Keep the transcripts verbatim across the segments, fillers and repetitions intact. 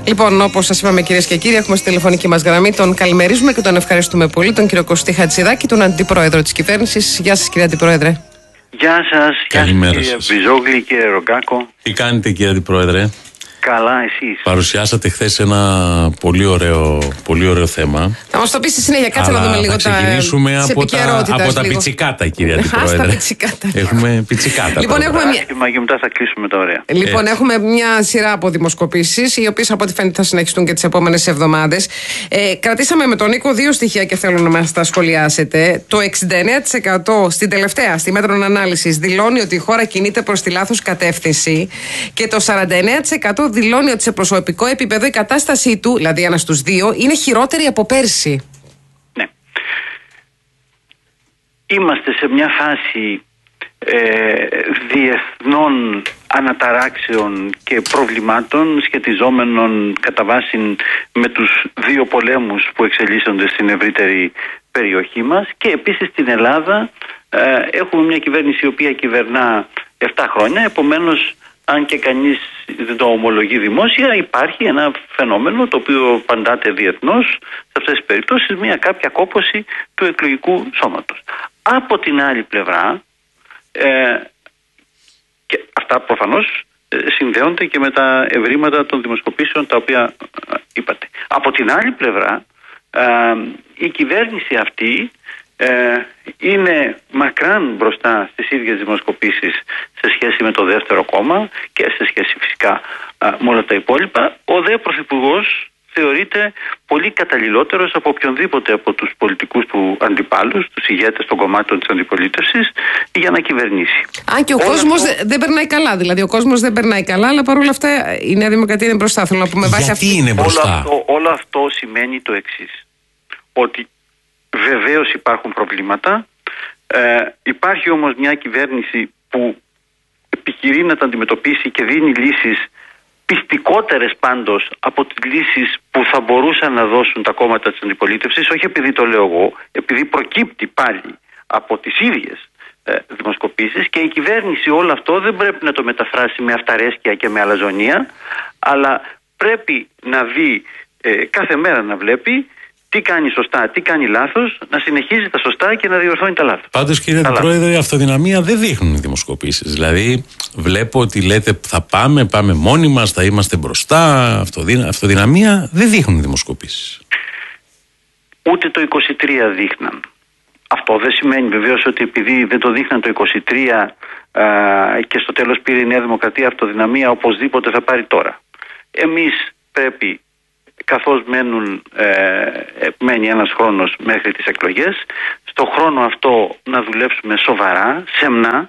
Λοιπόν, όπως σας είπαμε, κυρίες και κύριοι, έχουμε στη τηλεφωνική μας γραμμή τον καλημερίζουμε και τον ευχαριστούμε πολύ, τον κύριο Κωστή Χατζηδάκη, τον Αντιπρόεδρο της Κυβέρνησης. Γεια σας, κύριε Αντιπρόεδρε. Γεια σας, καλημέρα κύριε σας. Μπιζόγλη, κύριε Ρογκάκο. Τι κάνετε, κύριε Αντιπρόεδρε? Καλά, εσείς? Παρουσιάσατε χθες ένα πολύ ωραίο, πολύ ωραίο θέμα. Θα μας το πεις στη συνέχεια, κάτσε Αλλά να δούμε λίγο θα ξεκινήσουμε τα από τα, από τα πιτσικάτα, κύριε Αντιπρόεδρε. Άστα πιτσικάτα. Έχουμε πιτσικάτα. Λοιπόν, έχουμε μια... και μετά θα κλείσουμε τα ωραία. Λοιπόν, Έτσι. έχουμε μια σειρά από δημοσκοπήσεις, οι οποίες από ό,τι φαίνεται θα συνεχιστούν και τις επόμενες εβδομάδες. Ε, κρατήσαμε με τον Νίκο δύο στοιχεία και θέλω να μας τα σχολιάσετε. Το εξήντα εννέα τοις εκατό στην τελευταία, στη μέτρων ανάλυσης, δηλώνει ότι η χώρα κινείται προς τη λάθος κατεύθυνση και το σαράντα εννέα τοις εκατό δηλώνει ότι σε προσωπικό επίπεδο η κατάστασή του, δηλαδή ένα στους δύο, είναι χειρότερη από πέρσι. Ναι. Είμαστε σε μια φάση ε, διεθνών αναταράξεων και προβλημάτων σχετιζόμενων κατά βάση με τους δύο πολέμους που εξελίσσονται στην ευρύτερη περιοχή μας, και επίσης στην Ελλάδα ε, έχουμε μια κυβέρνηση η οποία κυβερνά επτά χρόνια, επομένως αν και κανείς δεν το ομολογεί δημόσια, υπάρχει ένα φαινόμενο το οποίο παντάται διεθνώς σε αυτές τις περιπτώσεις, μια κάποια κόπωση του εκλογικού σώματος. Από την άλλη πλευρά, ε, και αυτά προφανώς ε, συνδέονται και με τα ευρήματα των δημοσκοπήσεων τα οποία ε, είπατε. Από την άλλη πλευρά, ε, η κυβέρνηση αυτή ε, είναι μακράν μπροστά στις ίδιες δημοσκοπήσεις σε σχέση με το δεύτερο κόμμα και σε σχέση φυσικά α, με όλα τα υπόλοιπα. Ο δε Πρωθυπουργός θεωρείται πολύ καταλληλότερος από οποιονδήποτε από τους πολιτικούς του αντιπάλους, τους ηγέτες των κομμάτων της αντιπολίτευσης, για να κυβερνήσει. Αν και ο κόσμος αυτό... δεν περνάει καλά, δηλαδή ο κόσμος δεν περνάει καλά, αλλά παρόλα αυτά η Νέα Δημοκρατία είναι μπροστά. Θέλω να πούμε βάσει Γιατί αυτή... είναι μπροστά? Όλο αυτό, όλο αυτό σημαίνει το εξής, ότι βεβαίως υπάρχουν προβλήματα, ε, υπάρχει όμως μια κυβέρνηση που επιχειρεί να τα αντιμετωπίσει και δίνει λύσεις πιστικότερες πάντως από τις λύσεις που θα μπορούσαν να δώσουν τα κόμματα της αντιπολίτευσης, όχι επειδή το λέω εγώ, επειδή προκύπτει πάλι από τις ίδιες ε, δημοσκοπήσεις, και η κυβέρνηση όλο αυτό δεν πρέπει να το μεταφράσει με αυταρέσκεια και με αλαζονία, αλλά πρέπει να δει ε, κάθε μέρα, να βλέπει τι κάνει σωστά, τι κάνει λάθος, να συνεχίζει τα σωστά και να διορθώνει τα λάθη. Πάντως, κύριε Αντιπρόεδρε, αυτοδυναμία δεν δείχνουν οι δημοσκοπήσεις. Δηλαδή, βλέπω ότι λέτε θα πάμε, πάμε μόνοι μας, θα είμαστε μπροστά. Αυτοδυνα... Αυτοδυναμία δεν δείχνουν οι δημοσκοπήσεις. Ούτε το είκοσι τρία δείχναν. Αυτό δεν σημαίνει βεβαίως ότι επειδή δεν το δείχναν το είκοσι τρία α, και στο τέλος πήρε η Νέα Δημοκρατία αυτοδυναμία, οπωσδήποτε θα πάρει τώρα. Εμείς πρέπει, καθώς μένουν, ε, μένει ένας χρόνος μέχρι τις εκλογές, στο χρόνο αυτό να δουλέψουμε σοβαρά, σεμνά,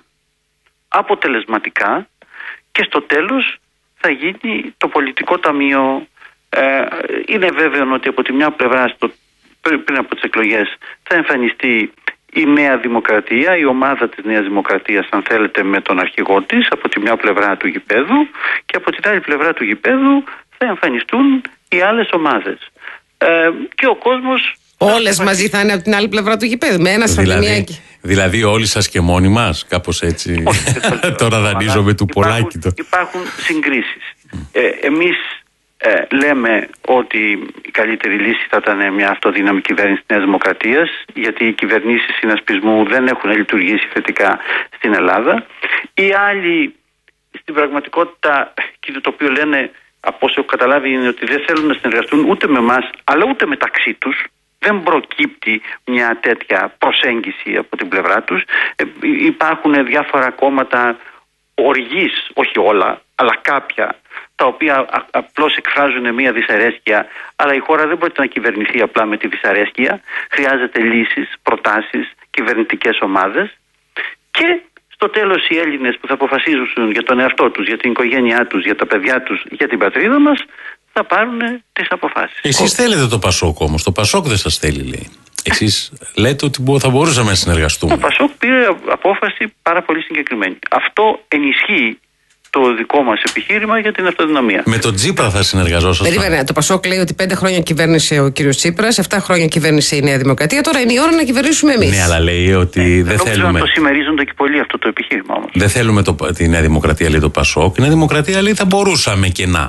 αποτελεσματικά, και στο τέλος θα γίνει το πολιτικό ταμείο. Ε, είναι βέβαιο ότι από τη μια πλευρά στο, πριν από τις εκλογές θα εμφανιστεί η Νέα Δημοκρατία, η ομάδα της Νέας Δημοκρατίας, αν θέλετε, με τον αρχηγό της, από τη μια πλευρά του γηπέδου, και από την άλλη πλευρά του γηπέδου θα εμφανιστούν οι άλλες ομάδες. Ε, και ο κόσμος... Όλες θα... μαζί θα είναι από την άλλη πλευρά του γηπέδου, με ένα σφαγγενιάκι. Δηλαδή όλοι σας και μόνοι μας, κάπως έτσι. Τώρα δανείζομαι του Πολάκη. Υπάρχουν, υπάρχουν συγκρίσεις. Ε, εμείς ε, λέμε ότι η καλύτερη λύση θα ήταν μια αυτοδύναμη κυβέρνηση της Νέας Δημοκρατίας, γιατί οι κυβερνήσεις συνασπισμού δεν έχουν λειτουργήσει θετικά στην Ελλάδα. Οι άλλοι στην πραγματικότητα, και το οποίο λένε, από όσο έχω καταλάβει, είναι ότι δεν θέλουν να συνεργαστούν ούτε με εμάς αλλά ούτε μεταξύ τους. Δεν προκύπτει μια τέτοια προσέγγιση από την πλευρά τους. Ε, υπάρχουν διάφορα κόμματα οργής, όχι όλα, αλλά κάποια, τα οποία α, απλώς εκφράζουν μια δυσαρέσκεια, αλλά η χώρα δεν μπορεί να κυβερνηθεί απλά με τη δυσαρέσκεια. Χρειάζεται λύσεις, προτάσεις, κυβερνητικές ομάδες, και στο τέλος οι Έλληνες που θα αποφασίζουν για τον εαυτό τους, για την οικογένειά τους, για τα παιδιά τους, για την πατρίδα μας, θα πάρουν τις αποφάσεις. Εσείς θέλετε το Πασόκ όμως. Το Πασόκ δεν σας θέλει, λέει. Εσείς λέτε ότι θα μπορούσαμε να συνεργαστούμε. Το Πασόκ πήρε απόφαση πάρα πολύ συγκεκριμένη. Αυτό ενισχύει το δικό μας επιχείρημα για την αυτοδυναμία. Με τον Τσίπρα θα συνεργαζόσασταν? Περίμενε. Το Πασόκ λέει ότι πέντε χρόνια κυβέρνησε ο κύριος Τσίπρας, εφτά χρόνια κυβέρνησε η Νέα Δημοκρατία. Τώρα είναι η ώρα να κυβερνήσουμε εμείς. Ναι, αλλά λέει ότι ε, δεν θέλουμε. Να το συμμερίζονται και πολύ αυτό το επιχείρημα όμως. Δεν θέλουμε το, τη Νέα Δημοκρατία, λέει το Πασόκ. Η Νέα Δημοκρατία λέει θα μπορούσαμε και να.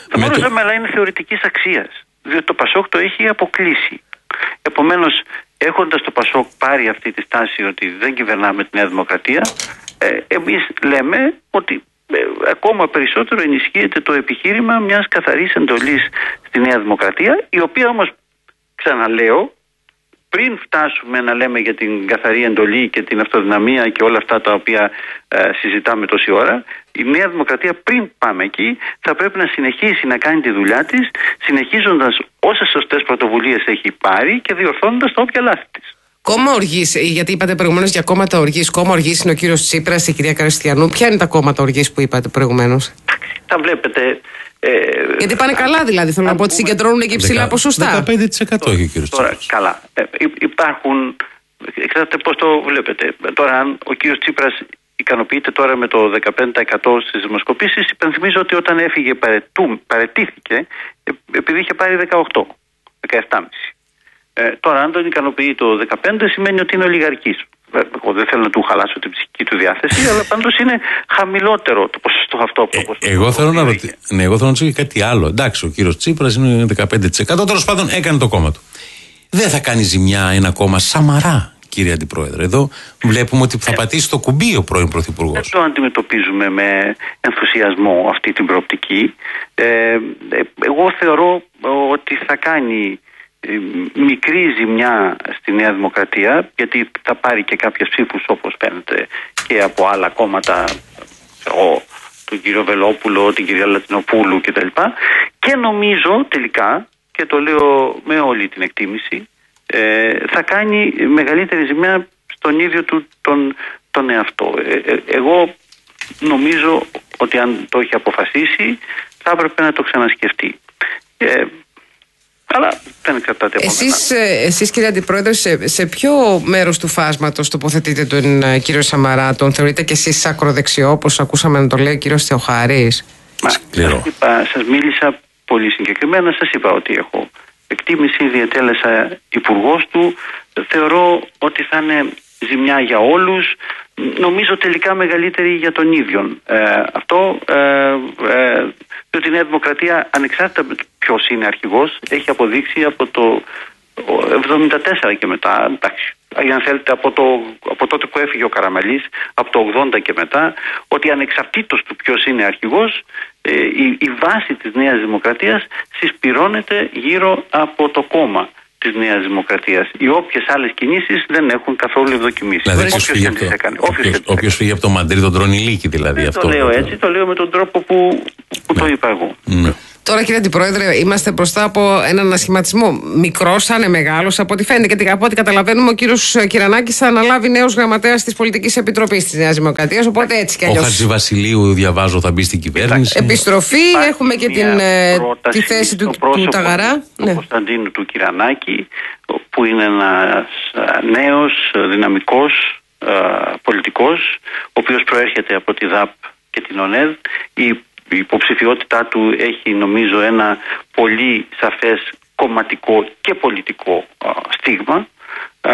Θα μπορούσαμε, αλλά είναι θεωρητικής αξίας. Διότι το Πασόκ το έχει αποκλείσει. Επομένως, έχοντας το Πασόκ πάρει αυτή τη στάση ότι δεν κυβερνάμε τη Νέα Δημοκρατία, ε, εμείς λέμε ότι ε, ακόμα περισσότερο ενισχύεται το επιχείρημα μιας καθαρής εντολής στη Νέα Δημοκρατία, η οποία όμως, ξαναλέω, πριν φτάσουμε να λέμε για την καθαρή εντολή και την αυτοδυναμία και όλα αυτά τα οποία ε, συζητάμε τόση ώρα, η Νέα Δημοκρατία πριν πάμε εκεί θα πρέπει να συνεχίσει να κάνει τη δουλειά της, συνεχίζοντας όσες σωστές πρωτοβουλίες έχει πάρει και διορθώνοντας τα όποια λάθη της. Κόμμα οργής, γιατί είπατε προηγουμένως για κόμματα οργής. Κόμμα οργής είναι ο κύριος Τσίπρας, η κυρία Καριστιανού. Ποια είναι τα κόμματα οργής που είπατε προηγουμένως? Τα βλέπετε. Ε, γιατί πάνε καλά, δηλαδή. Θέλω να πω ότι συγκεντρώνουν και ψηλά ποσοστά. δεκαπέντε τοις εκατό έχει ο κύριος Τσίπρας. Καλά. Ε, υπάρχουν. Ξέρετε πώς το βλέπετε. Τώρα, αν ο κύριος Τσίπρας ικανοποιείται τώρα με το δεκαπέντε τοις εκατό στις δημοσκοπήσεις, υπενθυμίζω ότι όταν έφυγε παρετού, παρετήθηκε επειδή είχε πάρει δεκαοκτώ, δεκαεπτά κόμμα πέντε. Ε, τώρα, αν τον ικανοποιεί το δεκαπέντε, σημαίνει ότι είναι ολιγαρκής. Εγώ δεν θέλω να του χαλάσω την ψυχική του διάθεση, αλλά πάντως είναι χαμηλότερο το ποσοστό αυτό από το ποσοστό. Ε, εγώ, θέλω να ρωτη... ναι, εγώ θέλω να ρωτήσω κάτι άλλο. Εντάξει, ο κύριος Τσίπρας είναι δεκαπέντε τοις εκατό, τέλος πάντων έκανε το κόμμα του. Δεν θα κάνει ζημιά ένα κόμμα Σαμαρά, κύριε Αντιπρόεδρε? Εδώ βλέπουμε ότι θα πατήσει το κουμπί ο πρώην Πρωθυπουργός. Δεν το αντιμετωπίζουμε με ενθουσιασμό αυτή την προοπτική. Ε, εγώ θεωρώ ότι θα κάνει μικρή ζημιά στη Νέα Δημοκρατία, γιατί θα πάρει και κάποιες ψήφους, όπως φαίνεται, και από άλλα κόμματα, εγώ, τον κύριο Βελόπουλο, την κυρία Λατινοπούλου κτλ. Και νομίζω τελικά, και το λέω με όλη την εκτίμηση, ε, θα κάνει μεγαλύτερη ζημιά στον ίδιο του τον, τον εαυτό. Ε, ε, εγώ νομίζω ότι αν το έχει αποφασίσει θα έπρεπε να το ξανασκεφτεί. Ε, Αλλά δεν εξαρτάται από εσείς, εσείς κύριε Αντιπρόεδρε, σε, σε ποιο μέρος του φάσματος τοποθετείτε τον uh, κύριο Σαμαρά? Τον θεωρείτε και εσείς ακροδεξιό, όπως ακούσαμε να το λέει ο κύριος Θεοχαρής? Μα, σας, είπα, σας μίλησα πολύ συγκεκριμένα, σας είπα ότι έχω εκτίμηση, διετέλεσα υπουργός του, θεωρώ ότι θα είναι ζημιά για όλους, νομίζω τελικά μεγαλύτερη για τον ίδιον. Ε, αυτό ε, ε, διότι η Νέα Δημοκρατία, ανεξάρτητα με ποιος είναι αρχηγός, έχει αποδείξει από το εβδομήντα τέσσερα και μετά, εντάξει, αν θέλετε από, το, από τότε που έφυγε ο Καραμανλής, από το ογδόντα και μετά, ότι ανεξαρτήτως του ποιος είναι αρχηγός, ε, η, η βάση της Νέας Δημοκρατίας συσπυρώνεται γύρω από το κόμμα της Νέας Δημοκρατίας. Οι όποιες άλλες κινήσεις δεν έχουν καθόλου ευδοκιμήσει. Δηλαδή, όποιος φύγει, από το, όποιος φύγει από το Μαντρί, τον τρώνε ηλίκη δηλαδή. Δεν αυτό το λέω το... έτσι, το λέω με τον τρόπο που, που ναι. το είπα εγώ. Ναι. Τώρα, κύριε Αντιπρόεδρε, είμαστε μπροστά από έναν ανασχηματισμό. Μικρός, θα είναι μεγάλος, από ό,τι φαίνεται. Γιατί από ό,τι καταλαβαίνουμε, ο κύριος Κυρανάκης θα αναλάβει νέος γραμματέας της Πολιτικής Επιτροπής της Νέας Δημοκρατίας. Οπότε έτσι κι αλλιώς. Ο Χατζηβασιλείου, διαβάζω, θα μπει στην κυβέρνηση. Επιστροφή, υπάρχει, έχουμε και την, τη θέση του, του Ταγαρά. Του ναι. Κωνσταντίνου του Κυρανάκη, που είναι ένας νέος, δυναμικός πολιτικός, ο οποίος προέρχεται από τη ΔΑΠ και την ΟΝΕΔ. Η Η υποψηφιότητά του έχει, νομίζω, ένα πολύ σαφές κομματικό και πολιτικό α, στίγμα α,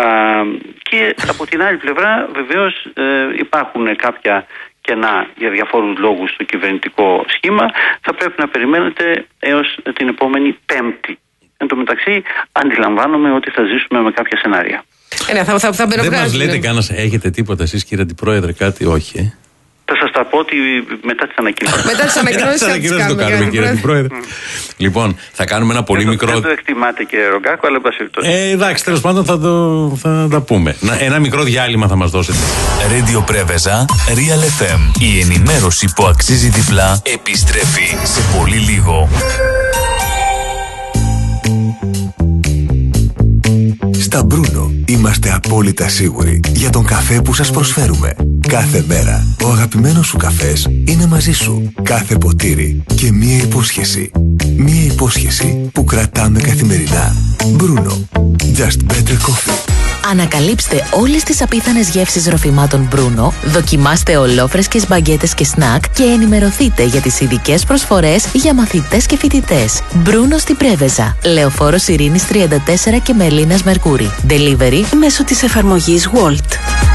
και από την άλλη πλευρά βεβαίως ε, υπάρχουν κάποια κενά για διαφόρους λόγους στο κυβερνητικό σχήμα. Θα πρέπει να περιμένετε έως την επόμενη Πέμπτη. Εν τω μεταξύ αντιλαμβάνομαι ότι θα ζήσουμε με κάποια σενάρια. Ε, ναι, θα, θα, θα Δεν μας λέτε κανένα, έχετε τίποτα εσείς κύριε Αντιπρόεδρε, κάτι? Όχι, ε? Θα σας τα πω ότι μετά τις ανακοινώσεις. Μετά τις ανακοινώσεις θα το κάνουμε, κύριε Αντιπρόεδρε. Λοιπόν, θα κάνουμε ένα πολύ μικρό. Δεν το εκτιμάτε, κύριε Ρογκάκο, αλλά εν Ε, εντάξει, τέλος πάντων θα, το, θα τα πούμε. Ένα μικρό διάλειμμα θα μας δώσετε. Radio Πρέβεζα, Real εφ εμ. Η ενημέρωση που αξίζει διπλά επιστρέφει σε πολύ λίγο. Στα Μπρούνο είμαστε απόλυτα σίγουροι για τον καφέ που σας προσφέρουμε. Κάθε μέρα ο αγαπημένος σου καφές είναι μαζί σου. Κάθε ποτήρι και μία υπόσχεση. Μία υπόσχεση που κρατάμε καθημερινά. Μπρούνο. Just better coffee. Ανακαλύψτε όλες τις απίθανες γεύσεις ροφημάτων Μπρούνο, δοκιμάστε ολόφρεσκες μπαγκέτες και σνακ και ενημερωθείτε για τις ειδικές προσφορές για μαθητές και φοιτητές. Μπρούνο στην Πρέβεζα, Λεωφόρος Ειρήνης τριάντα τέσσερα και Μελίνας Μερκούρη. Delivery μέσω της εφαρμογής Wolt.